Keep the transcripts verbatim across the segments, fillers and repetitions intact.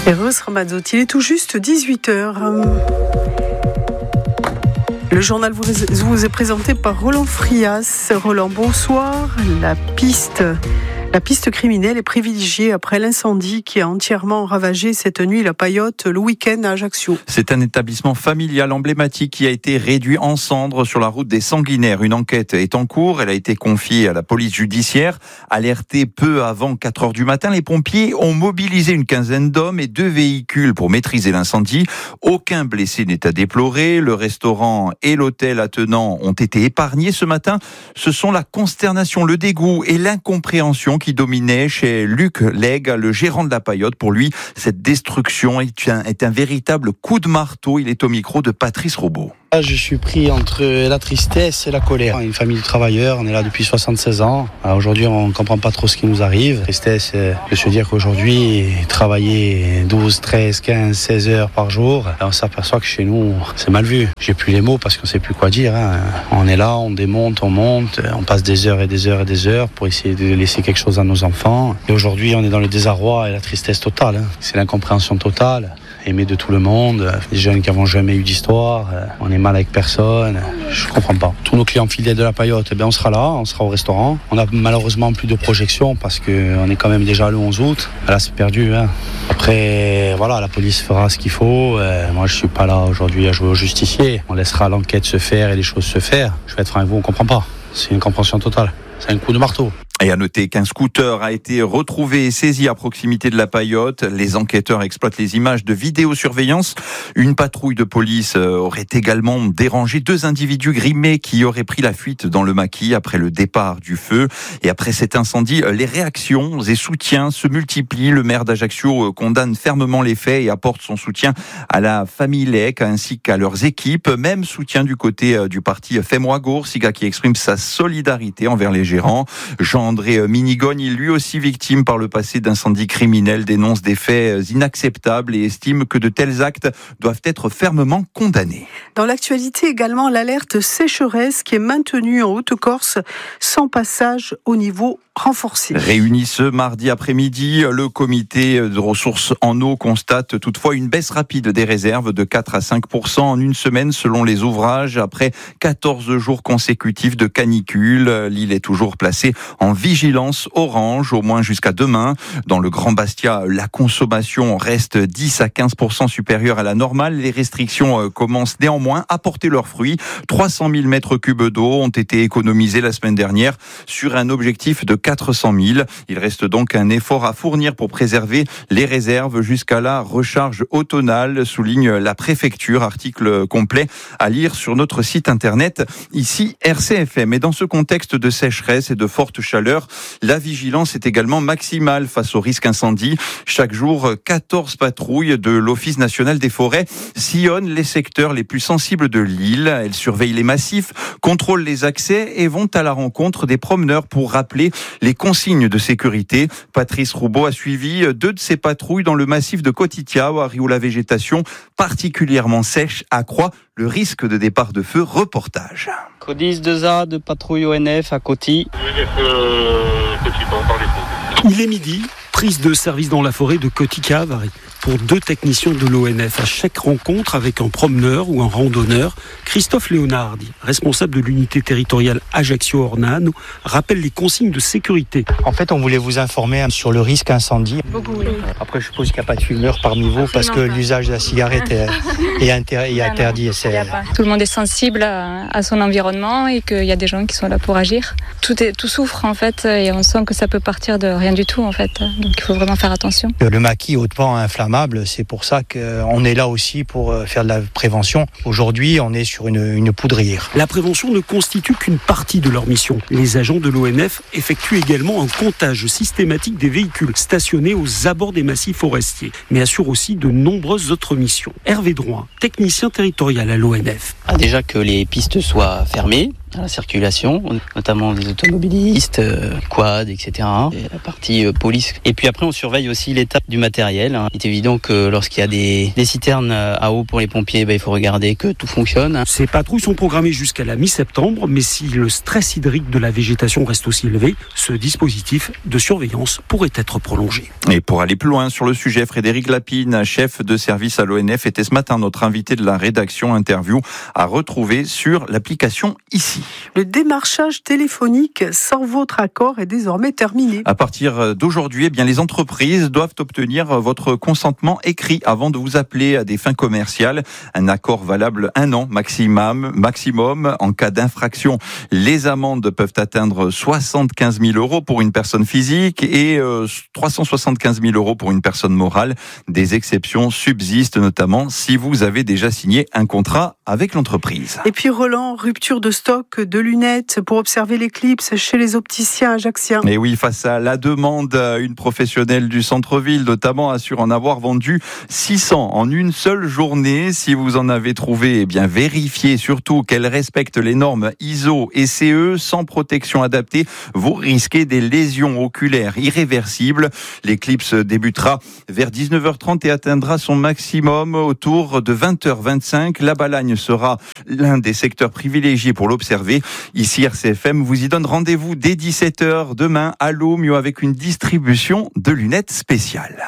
Et Rose Ramazzotti, il est tout juste dix-huit heures. Le journal vous, vous est présenté par Roland Frias. Roland, bonsoir. La piste... La piste criminelle est privilégiée après l'incendie qui a entièrement ravagé cette nuit la Paillote le week-end à Ajaccio. C'est un établissement familial emblématique qui a été réduit en cendres sur la route des Sanguinaires. Une enquête est en cours. Elle a été confiée à la police judiciaire. Alertés peu avant quatre heures du matin, les pompiers ont mobilisé une quinzaine d'hommes et deux véhicules pour maîtriser l'incendie. Aucun blessé n'est à déplorer. Le restaurant et l'hôtel attenant ont été épargnés ce matin. Ce sont la consternation, le dégoût et l'incompréhension qui dominait chez Luc Legge, le gérant de la Paillote. Pour lui, cette destruction est un, est un véritable coup de marteau. Il est au micro de Patrice Robot. Je suis pris entre la tristesse et la colère. Une famille de travailleurs, on est là depuis soixante-seize ans. Alors aujourd'hui, on ne comprend pas trop ce qui nous arrive. La tristesse de se dire qu'aujourd'hui, travailler douze, treize, quinze, seize heures par jour, on s'aperçoit que chez nous, c'est mal vu. J'ai plus les mots parce qu'on ne sait plus quoi dire. Hein. On est là, on démonte, on monte, on passe des heures et des heures et des heures pour essayer de laisser quelque chose à nos enfants. Et aujourd'hui, on est dans le désarroi et la tristesse totale. Hein. C'est l'incompréhension totale. Aimé de tout le monde, des jeunes qui n'avont jamais eu d'histoire, on est mal avec personne, je ne comprends pas. Tous nos clients fidèles de la Paillote, eh bien on sera là, on sera au restaurant. On a malheureusement plus de projection parce qu'on est quand même déjà le onze août. Là c'est perdu. Hein. Après, voilà, la police fera ce qu'il faut. Euh, moi je ne suis pas là aujourd'hui à jouer au justicier. On laissera l'enquête se faire et les choses se faire. Je vais être franc avec vous, on ne comprend pas. C'est une compréhension totale. C'est un coup de marteau. Et à noter qu'un scooter a été retrouvé et saisi à proximité de la Paillote. Les enquêteurs exploitent les images de vidéosurveillance. Une patrouille de police aurait également dérangé deux individus grimés qui auraient pris la fuite dans le maquis après le départ du feu. Et après cet incendie, les réactions et soutiens se multiplient. Le maire d'Ajaccio condamne fermement les faits et apporte son soutien à la famille Legge ainsi qu'à leurs équipes. Même soutien du côté du parti Femoagour, Siga qui exprime sa solidarité envers les gérants. Jean André Minigogne, lui aussi victime par le passé d'incendies criminels, dénonce des faits inacceptables et estime que de tels actes doivent être fermement condamnés. Dans l'actualité également, l'alerte sécheresse qui est maintenue en Haute-Corse sans passage au niveau renforcé. Réuni ce mardi après-midi, le comité de ressources en eau constate toutefois une baisse rapide des réserves de quatre à cinq pour cent en une semaine selon les ouvrages. Après quatorze jours consécutifs de canicule, l'île est toujours placée en vigilance orange, au moins jusqu'à demain. Dans le Grand Bastia, la consommation reste dix à quinze pour cent supérieure à la normale. Les restrictions commencent néanmoins à porter leurs fruits. trois cent mille mètres cubes d'eau ont été économisés la semaine dernière sur un objectif de quatre cent mille. Il reste donc un effort à fournir pour préserver les réserves jusqu'à la recharge automnale, souligne la préfecture. Article complet à lire sur notre site internet, ici R C F M. Et dans ce contexte de sécheresse et de forte chaleur, la vigilance est également maximale face au risque incendie. Chaque jour, quatorze patrouilles de l'Office national des forêts sillonnent les secteurs les plus sensibles de l'île. Elles surveillent les massifs, contrôlent les accès et vont à la rencontre des promeneurs pour rappeler les consignes de sécurité. Patrice Roubaud a suivi deux de ces patrouilles dans le massif de Kotitiao, où la végétation particulièrement sèche accroît le risque de départ de feu. Reportage. Codis deux A de patrouille O N F à Coty. Il est midi, prise de service dans la forêt de Kotitiao pour deux techniciens de l'O N F. À chaque rencontre avec un promeneur ou un randonneur, Christophe Léonardi, responsable de l'unité territoriale Ajaccio-Ornano, rappelle les consignes de sécurité. En fait, on voulait vous informer sur le risque incendie. Beaucoup, oui. Après, je suppose qu'il n'y a pas de fumeurs parmi vous parce que l'usage de la cigarette est, est, inter- est interdit. Non, non, tout le monde est sensible à, à son environnement et qu'il y a des gens qui sont là pour agir. Tout, est, tout souffre en fait et on sent que ça peut partir de rien du tout en fait. Donc il faut vraiment faire attention. Le maquis hautement inflammable, c'est pour ça qu'on est là aussi pour faire de la prévention. Aujourd'hui, on est sur une, une poudrière. La prévention ne constitue qu'une partie de leur mission. Les agents de l'O N F effectuent également un comptage systématique des véhicules stationnés aux abords des massifs forestiers, mais assurent aussi de nombreuses autres missions. Hervé Drouin, technicien territorial à l'O N F. Ah, déjà que les pistes soient fermées, à la circulation, notamment des automobilistes, euh, quad, et cetera. Et la partie euh, police. Et puis après, on surveille aussi l'état du matériel. Hein. Il est évident que lorsqu'il y a des, des citernes à eau pour les pompiers, ben, il faut regarder que tout fonctionne. Ces patrouilles sont programmées jusqu'à la mi-septembre, mais si le stress hydrique de la végétation reste aussi élevé, ce dispositif de surveillance pourrait être prolongé. Et pour aller plus loin sur le sujet, Frédéric Lapine, chef de service à l'O N F, était ce matin notre invité de la rédaction. Interview à retrouver sur l'application Ici. Le démarchage téléphonique sans votre accord est désormais terminé. À partir d'aujourd'hui, eh bien, les entreprises doivent obtenir votre consentement écrit avant de vous appeler à des fins commerciales. Un accord valable un an maximum. maximum. En cas d'infraction, les amendes peuvent atteindre soixante-quinze mille euros pour une personne physique et euh, trois cent soixante-quinze mille euros pour une personne morale. Des exceptions subsistent, notamment si vous avez déjà signé un contrat avec l'entreprise. Et puis Roland, rupture de stock de lunettes pour observer l'éclipse chez les opticiens ajacciens. Et oui, face à la demande, une professionnelle du centre-ville notamment assure en avoir vendu six cents en une seule journée. Si vous en avez trouvé, eh bien vérifiez surtout qu'elles respectent les normes I S O et C E. Sans protection adaptée, vous risquez des lésions oculaires irréversibles. L'éclipse débutera vers dix-neuf heures trente et atteindra son maximum autour de vingt heures vingt-cinq. La Balagne sera l'un des secteurs privilégiés pour l'observer. Ici, R C F M vous y donne rendez-vous dès dix-sept heures demain à Lomieux avec une distribution de lunettes spéciales.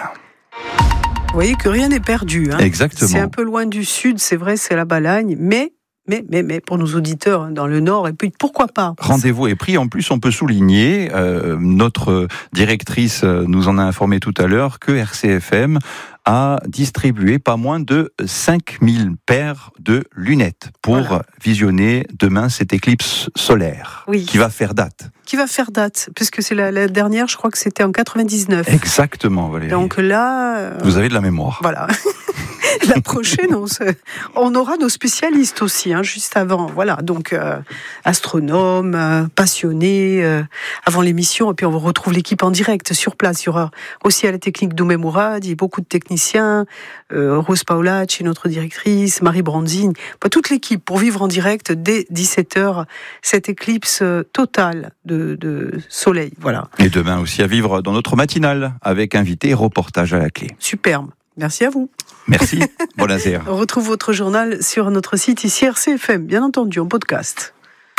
Vous voyez que rien n'est perdu. Hein. Exactement. C'est un peu loin du sud, c'est vrai, c'est la Balagne, mais... Mais, mais, mais pour nos auditeurs dans le Nord, et puis pourquoi pas ? Rendez-vous est pris. En plus, on peut souligner, euh, notre directrice nous en a informé tout à l'heure, que R C F M a distribué pas moins de cinq mille paires de lunettes pour voilà. visionner demain cette éclipse solaire oui. qui va faire date. Qui va faire date, puisque c'est la, la dernière, je crois que c'était en quatre-vingt-dix-neuf. Exactement, Valérie. Donc là... Euh... Vous avez de la mémoire. Voilà. La prochaine, on, se... on aura nos spécialistes aussi, hein, juste avant. Voilà, donc euh, astronomes, euh, passionnés, euh, avant l'émission, et puis on retrouve l'équipe en direct sur place. Il y aura aussi à la technique Doumé Mourad, il y a beaucoup de techniciens, euh, Rose Paolacci, notre directrice, Marie Brandzine, bah, toute l'équipe pour vivre en direct dès dix-sept heures cette éclipse totale de, de soleil. Voilà. Et demain aussi à vivre dans notre matinale avec invité et reportage à la clé. Superbe. Merci à vous. Merci. Bon laser. On retrouve votre journal sur notre site ici R C F M, bien entendu, en podcast.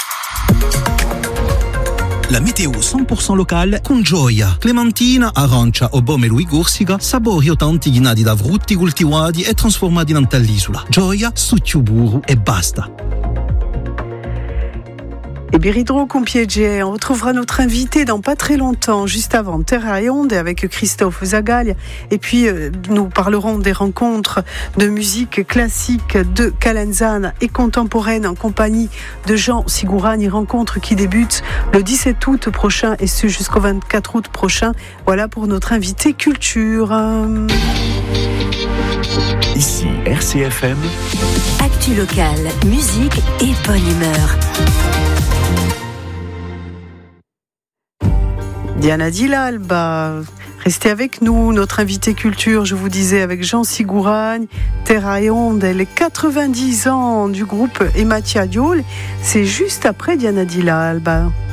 La météo cent pour cent locale con Gioia. Clementina, arancia o pomelo e corsica, sapori autentici nati da frutti coltivati e trasformati in all'isola. Gioia, succio burro e basta. Et Biridro Compiège, on retrouvera notre invité dans pas très longtemps, juste avant Terra et Onde avec Christophe Zagalia. Et puis euh, nous parlerons des rencontres de musique classique de Calenzane et contemporaine en compagnie de Jean Sigurani. Rencontre qui débute le dix-sept août prochain et ce jusqu'au vingt-quatre août prochain. Voilà pour notre invité culture. Ici R C F M. Actu locale, musique et bonne humeur. Diana Dillal, bah, restez avec nous, notre invité culture, je vous disais, avec Jean Siguragne, Terra et Onde, les quatre-vingt-dix ans du groupe Ematia Diol, c'est juste après Diana Dillal, bah.